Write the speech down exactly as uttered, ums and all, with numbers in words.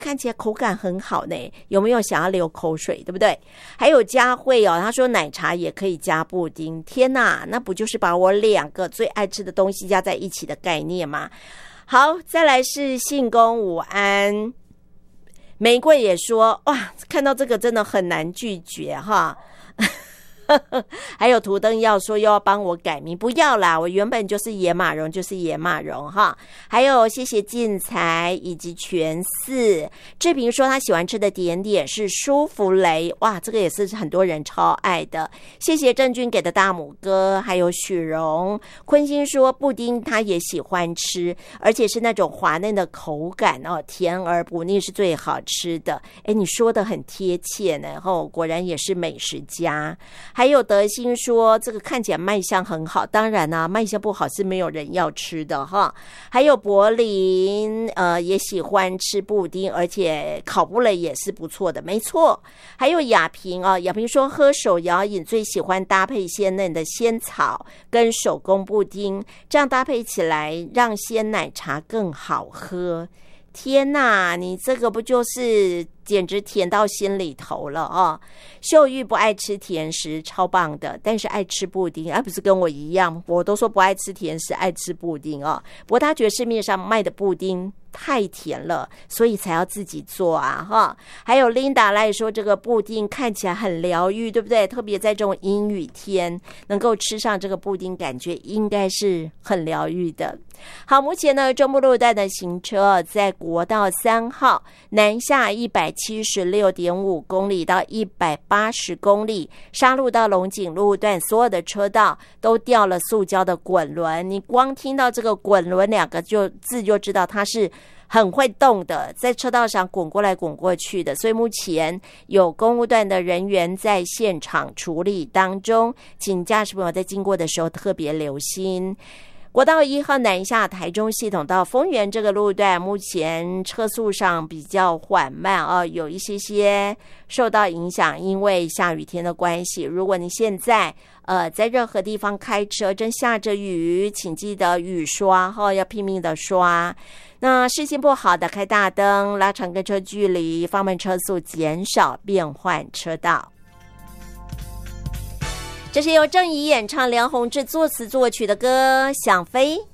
看起来口感很好呢，有没有想要流口水，对不对？还有佳慧哦，她说奶茶也可以加布丁，天哪，那不就是把我两个最爱吃的东西加在一起的概念吗？好，再来是信公午安，玫瑰也说哇，看到这个真的很难拒绝哈。还有图灯要说又要帮我改名，不要啦，我原本就是野马蓉，就是野马蓉哈。还有谢谢进财以及全四志平说他喜欢吃的点点是舒芙蕾，哇，这个也是很多人超爱的。谢谢郑君给的大拇哥，还有许荣坤心说布丁他也喜欢吃，而且是那种滑嫩的口感哦，甜而不腻是最好吃的。哎，你说的很贴切呢，哦，果然也是美食家。还有德心说这个看起来卖相很好，当然啊，卖相不好是没有人要吃的哈。还有柏林呃也喜欢吃布丁，而且烤布蕾也是不错的，没错。还有雅萍啊，雅萍说喝手摇饮最喜欢搭配鲜嫩的仙草跟手工布丁，这样搭配起来让鲜奶茶更好喝。天哪，你这个不就是简直甜到心里头了哦！秀玉不爱吃甜食，超棒的，但是爱吃布丁，而、啊、不是跟我一样，我都说不爱吃甜食，爱吃布丁哦。不过他觉得市面上卖的布丁太甜了，所以才要自己做啊哈。还有 Linda 来说，这个布丁看起来很疗愈，对不对？特别在这种阴雨天，能够吃上这个布丁，感觉应该是很疗愈的。好，目前呢，中部路段的行车在国道三号南下一百七十六点五公里到一百八十公里，沙路到龙井路段所有的车道都吊了塑胶的滚轮，你光听到这个滚轮两个就字就知道它是很会动的，在车道上滚过来滚过去的，所以目前有公务段的人员在现场处理当中，请驾驶朋友在经过的时候特别留心。国道一号南下台中系统到丰原这个路段，目前车速上比较缓慢哦，有一些些受到影响，因为下雨天的关系。如果你现在呃在任何地方开车，正下着雨，请记得雨刷哈、哦，要拼命的刷。那视线不好，打开大灯，拉长跟车距离，放慢车速，减少变换车道。这是由郑怡演唱、梁弘志作词作曲的歌《想飞》。